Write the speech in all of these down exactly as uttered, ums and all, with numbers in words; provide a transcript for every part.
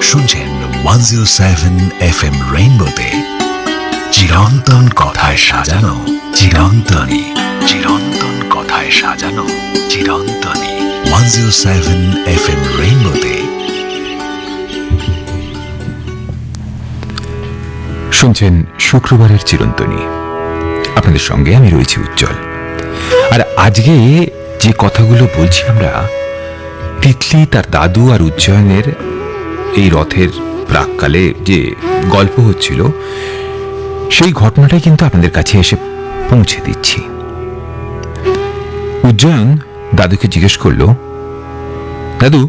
শুনছেন one zero seven F M রেইনবোতে চিরন্তন কথায় সাজানো চিরন্তনী চিরন্তন কথায় সাজানো চিরন্তনী one zero seven F M রেইনবোতে শুনছেন শুক্রবারের চিরন্তনী। আপনাদের সঙ্গে আমি রয়েছি উজ্জ্বল। আর আজকে যে কথাগুলো বলছি আমরা, তিতলি তার দাদু আর উজ্জয়নের এই রথের প্রাককালে যে গল্প হচ্ছিল, সেই ঘটনাটাই কিন্তু আপনাদের কাছে এসে পৌঁছে দিচ্ছি। উজ্জয়ন দাদুকে জিজ্ঞেস করল, দাদু,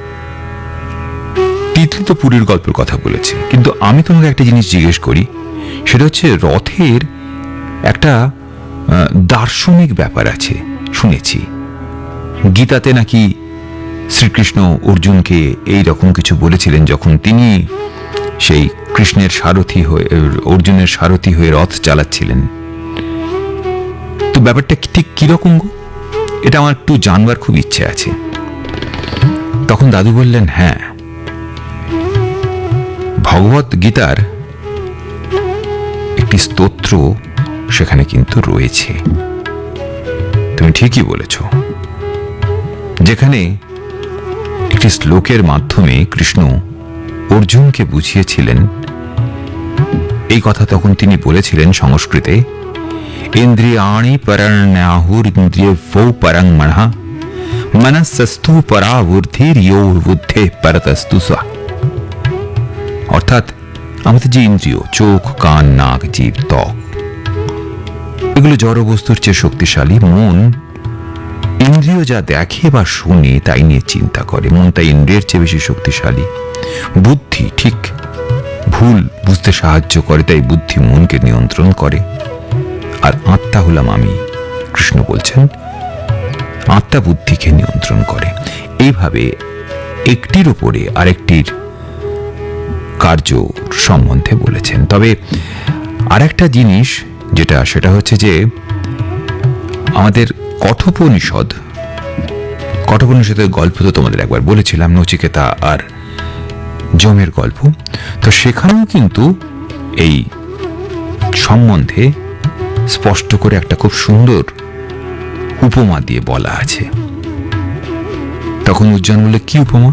তিতলি তো পুরীর গল্পের কথা বলেছে, কিন্তু আমি তোমাকে একটা জিনিস জিজ্ঞেস করি, সেটা হচ্ছে রথের একটা দার্শনিক ব্যাপার আছে শুনেছি। গীতাতে নাকি শ্রীকৃষ্ণ অর্জুনকে এই রকম কিছু বলেছিলেন যখন তিনি সেই কৃষ্ণের সারথি হয়ে অর্জুনের সারথি হয়ে রথ চালাচ্ছিলেন। তো ব্যাপারটা ঠিক কিরকম গো? এটা আমার একটু জানবার খুব ইচ্ছে আছে। তখন দাদু বললেন, হ্যাঁ, ভগবত গীতার একটি স্তোত্র সেখানে কিন্তু রয়েছে। তুমি ঠিকই বলেছ, যেখানে একটি শ্লোকের মাধ্যমে কৃষ্ণ অর্জুনকে বুঝিয়েছিলেন এই কথা। তখন তিনি বলেছিলেন সংস্কৃতে, ইন্দ্রিয়াণি পরণ্যাহুর ইন্দ্রিয় ফৌ পরং মনঃ মনঃস্তু পরাবুদ্ধির ইয়ো বুদ্ধে পরতস্তু স্বা। অর্থাৎ আমাদের যে ইন্দ্রিয়, চোখ, কান, নাক, জিভ, ত্বক, এগুলো জড় বস্তুর চেয়ে শক্তিশালী। মন ইন্দ্রিয় যা দেখে বা শুনে তাই নিয়ে চিন্তা করে, মন তাই ইন্দ্রিয়ের চেয়ে বেশি শক্তিশালী। বুদ্ধি ঠিক ভুল বুঝতে সাহায্য করে, তাই বুদ্ধি মনকে নিয়ন্ত্রণ করে। আর আত্মা হলাম আমি, কৃষ্ণ বলছেন, আত্মা বুদ্ধিকে নিয়ন্ত্রণ করে। এইভাবে একটির উপরে আরেকটির কার্য সম্বন্ধে বলেছেন। তবে আরেকটা জিনিস যেটা, সেটা হচ্ছে যে আমাদের কঠোপনিষদ কঠোপনিষদের গল্প তো তোমাদের একবার বলেছিলাম, নচিকেতা আর যমের গল্প। তো সেখানেও কিন্তু এই সম্বন্ধে স্পষ্ট করে একটা খুব সুন্দর উপমা দিয়ে বলা আছে। তখন উজ্জয়ন বললে, কি উপমা?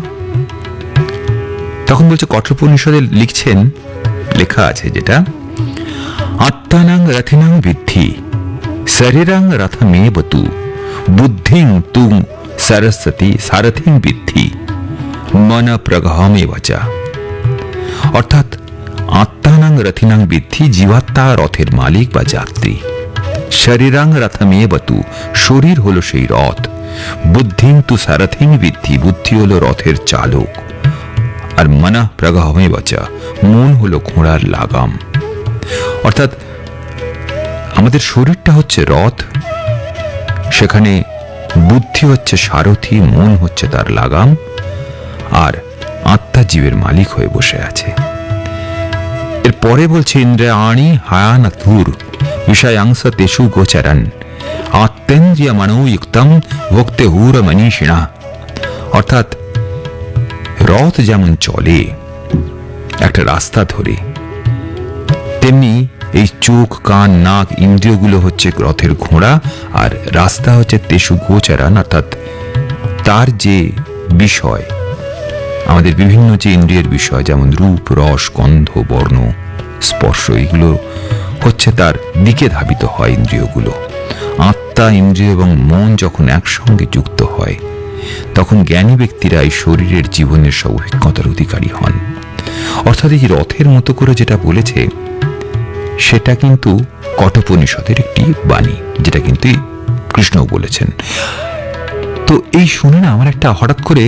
তখন বলছে, কঠোপনিষদে লিখছেন, লেখা আছে যেটা, আত্মানাং রথিনাং বিদ্ধি শরীরাং রথমেব তু বুদ্ধিং তুম সরস্বতী সারথিং বিদ্ধি মন প্রগহমেব চ। অর্থাৎ আত্মানাং রথিনাং বিদ্ধি, জীবাত্মা রথের মালিক বা যাত্রী। শরীরাং রথমেব তু, শরীর হলো সেই রথ। বুদ্ধিং তু সারথিং বিদ্ধি, বুদ্ধি হলো রথের চালক। আর মন প্রগহমেব চ, মন হলো ঘোড়ার লাগাম। অর্থাৎ আমাদের শরীরটা হচ্ছে রথ, সেখানে বুদ্ধি হচ্ছে সারথি, মন হচ্ছে তার লাগাম, আর আত্মা জীবের মালিক হয়ে বসে আছে। এর পরে বলছে, ইন্দ্রিয়াণি হায়ানাথুর বিষয়াংশ তেষু গোচরণ আত্মেন্দ্রিয় মনোযুক্তম ভক্তে হুর মনীষিণা। অর্থাৎ রথ যেমন চলে একটা রাস্তা ধরে, তেমনি এই চোখ, কান, নাক, ইন্দ্রিয়গুলো হচ্ছে রথের ঘোড়া, আর রাস্তা হচ্ছে তেষু গোচরণ। অর্থাৎ তার যে বিষয়, আমাদের বিভিন্ন যে ইন্দ্রিয়ের বিষয়, যেমন রূপ, রস, গন্ধ, বর্ণ, স্পর্শ, এগুলো হচ্ছে তার দিকে ধাবিত হয় ইন্দ্রিয়গুলো। আত্মা, ইন্দ্রিয় এবং মন যখন একসঙ্গে যুক্ত হয়, তখন জ্ঞানী ব্যক্তিরা এই শরীরের জীবনের সব অভিজ্ঞতার অধিকারী হন। অর্থাৎ এই রথের মতো করে যেটা বলেছে, সেটা কিন্তু কঠোপনিষদের একটি বাণী, যেটা কিন্তু কৃষ্ণও বলেছেন। তো এই শুনে না আমার একটা হঠাৎ করে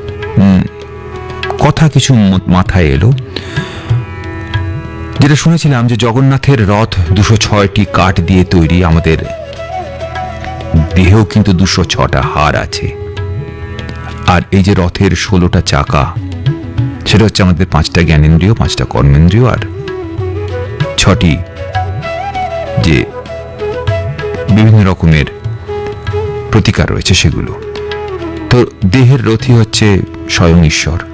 কথা কিছু মাথায় এলো, যেটা শুনেছিলাম যে জগন্নাথের রথ দুশো ছয়টি কাঠ দিয়ে তৈরি। আমাদের দেহেও কিন্তু দুশো ছটা হাড় আছে। আর এই যে রথের ষোলোটা চাকা, সেটা হচ্ছে আমাদের পাঁচটা জ্ঞানেন্দ্রিয়, পাঁচটা কর্মেন্দ্রিয়, আর ছটি যে বিভিন্ন রকমের প্রতিকার রয়েছে সেগুলো। তো দেহের রথই হচ্ছে স্বয়ং ঈশ্বর,